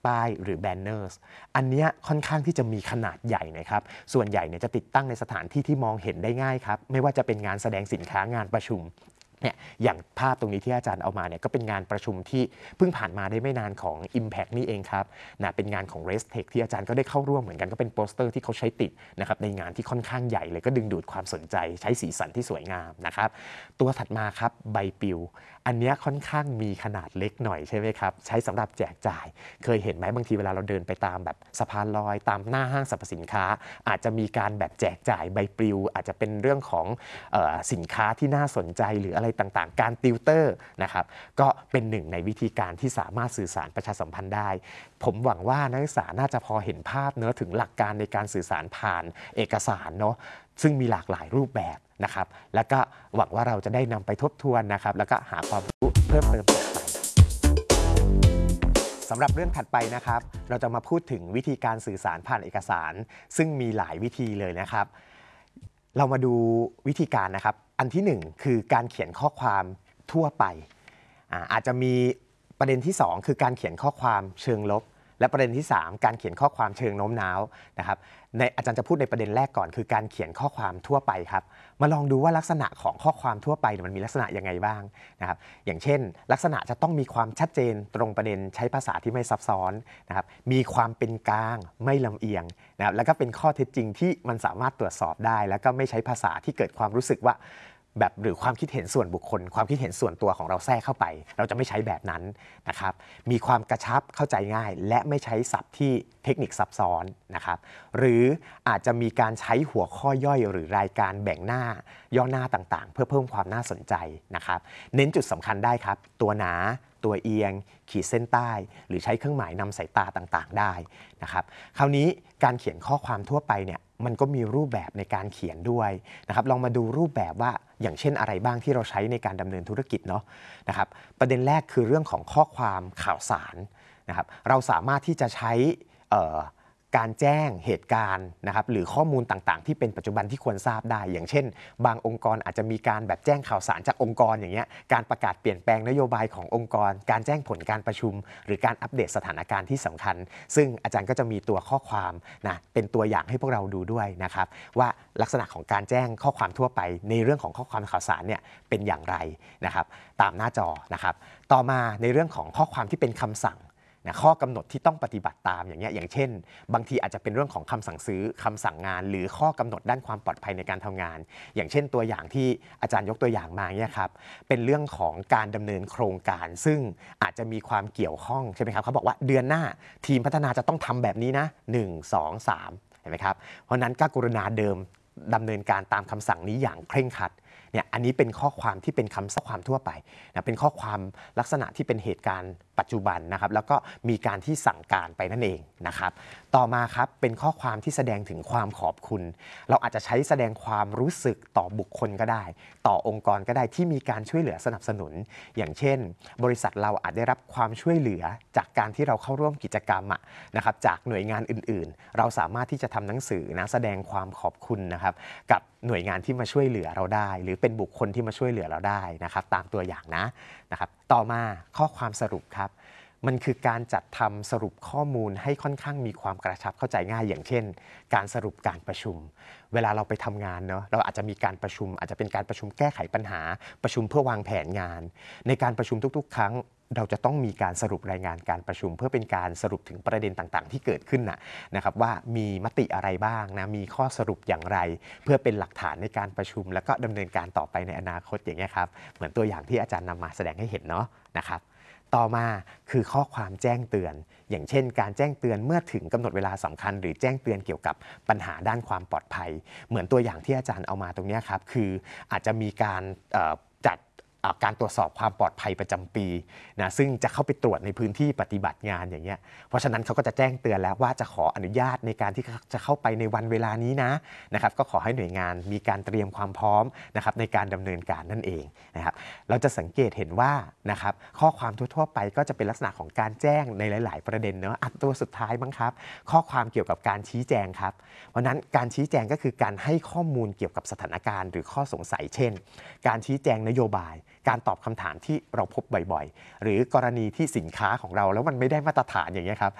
ป้ายหรือแบนเนอร์อันนี้ค่อนข้างที่จะมีขนาดใหญ่นะครับส่วนใหญ่เนี่ยจะติดตั้งในสถานที่ที่มองเห็นได้ง่ายครับไม่ว่าจะเป็นงานแสดงสินค้างานประชุมเนี่ยอย่างภาพตรงนี้ที่อาจารย์เอามาเนี่ยก็เป็นงานประชุมที่เพิ่งผ่านมาได้ไม่นานของ Impact นี่เองครับนะเป็นงานของ Restech ที่อาจารย์ก็ได้เข้าร่วมเหมือนกันก็เป็นโปสเตอร์ที่เขาใช้ติดนะครับในงานที่ค่อนข้างใหญ่เลยก็ดึงดูดความสนใจใช้สีสันที่สวยงามนะครับตัวถัดมาครับใบปลิวอันนี้ค่อนข้างมีขนาดเล็กหน่อยใช่ไหมครับใช้สำหรับแจกจ่ายเคยเห็นไหมบางทีเวลาเราเดินไปตามแบบสะพานลอยตามหน้าห้างสรรพสินค้าอาจจะมีการแบบแจกจ่ายใบปลิวอาจจะเป็นเรื่องของสินค้าที่น่าสนใจหรืออะไรต่างๆการติวเตอร์นะครับก็เป็นหนึ่งในวิธีการที่สามารถสื่อสารประชาสัมพันธ์ได้ผมหวังว่านักศึกษาน่าจะพอเห็นภาพเนอะถึงหลักการในการสื่อสารผ่านเอกสารเนาะซึ่งมีหลากหลายรูปแบบนะครับแล้วก็หวังว่าเราจะได้นำไปทบทวนนะครับแล้วก็หาความรู้เพิ่มเติมต่อไปสำหรับเรื่องถัดไปนะครับเราจะมาพูดถึงวิธีการสื่อสารผ่านเอกสารซึ่งมีหลายวิธีเลยนะครับเรามาดูวิธีการนะครับอันที่1คือการเขียนข้อความทั่วไปอาจจะมีประเด็นที่2คือการเขียนข้อความเชิงลบและประเด็นที่3การเขียนข้อความเชิงโน้มน้าวนะครับในอาจารย์จะพูดในประเด็นแรกก่อนคือการเขียนข้อความทั่วไปครับมาลองดูว่าลักษณะของข้อความทั่วไปมันมีลักษณะยังไงบ้างนะครับอย่างเช่นลักษณะจะต้องมีความชัดเจนตรงประเด็นใช้ภาษาที่ไม่ซับซ้อนนะครับมีความเป็นกลางไม่ลำเอียงนะครับแล้วก็เป็นข้อเท็จจริงที่มันสามารถตรวจสอบได้แล้วก็ไม่ใช้ภาษาที่เกิดความรู้สึกว่าแบบหรือความคิดเห็นส่วนบุคคลความคิดเห็นส่วนตัวของเราแทรกเข้าไปเราจะไม่ใช้แบบนั้นนะครับมีความกระชับเข้าใจง่ายและไม่ใช้ศัพท์ที่เทคนิคซับซ้อนนะครับหรืออาจจะมีการใช้หัวข้อย่อยหรือรายการแบ่งหน้าย่อหน้าต่างๆเพื่อเพิ่มความน่าสนใจนะครับเน้นจุดสำคัญได้ครับตัวหนาตัวเอียงขีดเส้นใต้หรือใช้เครื่องหมายนำสายตาต่างๆได้นะครับคราวนี้การเขียนข้อความทั่วไปเนี่ยมันก็มีรูปแบบในการเขียนด้วยนะครับลองมาดูรูปแบบว่าอย่างเช่นอะไรบ้างที่เราใช้ในการดำเนินธุรกิจเนาะนะครับประเด็นแรกคือเรื่องของข้อความข่าวสารนะครับเราสามารถที่จะใช้การแจ้งเหตุการณ์นะครับหรือข้อมูลต่างๆที่เป็นปัจจุบันที่ควรทราบได้อย่างเช่นบางองค์กรอาจจะมีการแบบแจ้งข่าวสารจากองค์กรอย่างเงี้ยการประกาศเปลี่ยนแปลงนโยบายขององค์กรการแจ้งผลการประชุมหรือการอัปเดตสถานการณ์ที่สำคัญซึ่งอาจารย์ก็จะมีตัวข้อความนะเป็นตัวอย่างให้พวกเราดูด้วยนะครับว่าลักษณะของการแจ้งข้อความทั่วไปในเรื่องของข้อความข่าวสารเนี่ยเป็นอย่างไรนะครับตามหน้าจอนะครับต่อมาในเรื่องของข้อความที่เป็นคำสั่งนะข้อกำหนดที่ต้องปฏิบัติตามอย่างเงี้ยอย่างเช่นบางทีอาจจะเป็นเรื่องของคำสั่งซื้อคำสั่งงานหรือข้อกำหนดด้านความปลอดภัยในการทำงานอย่างเช่นตัวอย่างที่อาจารย์ยกตัวอย่างมาเนี่ยครับเป็นเรื่องของการดำเนินโครงการซึ่งอาจจะมีความเกี่ยวข้องใช่ไหมครับเขาบอกว่าเดือนหน้าทีมพัฒนาจะต้องทำแบบนี้นะ1 2 3เห็นไหมครับเพราะนั้นก็กรุณาดำเนินการตามคำสั่งนี้อย่างเคร่งครัดเนี่ยอันนี้เป็นข้อความที่เป็นคำความทั่วไปนะเป็นข้อความลักษณะที่เป็นเหตุการณ์ปัจจุบันนะครับแล้วก็มีการที่สั่งการไปนั่นเองนะครับต่อมาครับเป็นข้อความที่แสดงถึงความขอบคุณเราอาจจะใช้แสดงความรู้สึกต่อบุคคลก็ได้ต่อองค์กรก็ได้ที่มีการช่วยเหลือสนับสนุนอย่างเช่นบริษัทเราอาจได้รับความช่วยเหลือจากการที่เราเข้าร่วมกิจกรรมนะครับจากหน่วยงานอื่นๆเราสามารถที่จะทำหนังสือนะแสดงความขอบคุณนะครับกับหน่วยงานที่มาช่วยเหลือเราได้หรือเป็นบุคคลที่มาช่วยเหลือเราได้นะครับตามตัวอย่างนะครับต่อมาข้อความสรุปครับมันคือการจัดทำสรุปข้อมูลให้ค่อนข้างมีความกระชับเข้าใจง่ายอย่างเช่นการสรุปการประชุมเวลาเราไปทำงานเนาะเราอาจจะมีการประชุมอาจจะเป็นการประชุมแก้ไขปัญหาประชุมเพื่อวางแผนงานในการประชุมทุกๆครั้งเราจะต้องมีการสรุปรายงานการประชุมเพื่อเป็นการสรุปถึงประเด็นต่างๆที่เกิดขึ้นนะครับว่ามีมติอะไรบ้างนะมีข้อสรุปอย่างไรเพื่อเป็นหลักฐานในการประชุมแล้วก็ดำเนินการต่อไปในอนาคตอย่างเงี้ยครับเหมือนตัวอย่างที่อาจารย์นำมาแสดงให้เห็นเนาะนะครับต่อมาคือข้อความแจ้งเตือนอย่างเช่นการแจ้งเตือนเมื่อถึงกำหนดเวลาสำคัญหรือแจ้งเตือนเกี่ยวกับปัญหาด้านความปลอดภัยเหมือนตัวอย่างที่อาจารย์เอามาตรงนี้ครับคืออาจจะมีการจัดการตรวจสอบความปลอดภัยประจำปีนะซึ่งจะเข้าไปตรวจในพื้นที่ปฏิบัติงานอย่างเงี้ยเพราะฉะนั้นเขาก็จะแจ้งเตือนแล้วว่าจะขออนุญาตในการที่จะเข้าไปในวันเวลานี้นะครับก็ขอให้หน่วยงานมีการเตรียมความพร้อมนะครับในการดำเนินการนั่นเองนะครับเราจะสังเกตเห็นว่านะครับข้อความทั่วๆไปก็จะเป็นลักษณะของการแจ้งในหลายๆประเด็นเนาะตัวสุดท้ายบ้างครับข้อความเกี่ยวกับการชี้แจงครับเพราะนั้นการชี้แจงก็คือการให้ข้อมูลเกี่ยวกับสถานการณ์หรือข้อสงสัยเช่นการชี้แจงนโยบายการตอบคำถามที่เราพบบ่อยๆหรือกรณีที่สินค้าของเราแล้วมันไม่ได้มาตรฐานอย่างเงี้ยครับ